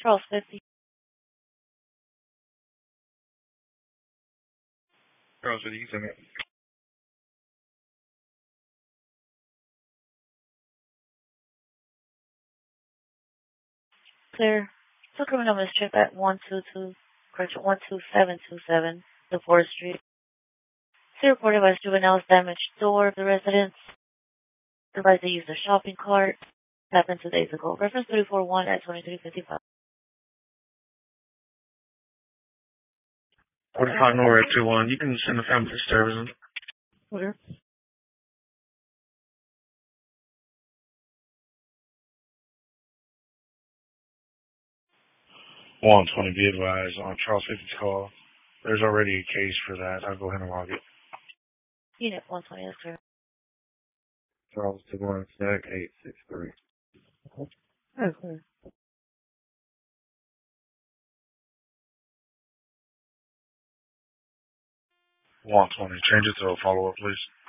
Charles 50. Charles 50, you send it. Clear. So criminal mischief at 12727 the 4th Street. See reported by juveniles damaged door of the residence. Advised they used a shopping cart. Happened 2 days ago. Reference 341 at 2355. 45 North 21. You can send the family disturbance. Where? 120, be advised on Charles 50's call. There's already a case for that. I'll go ahead and log it. Unit 120, that's clear. Charles 21, SNAC 863. That's clear. 120, change it to a follow-up, please.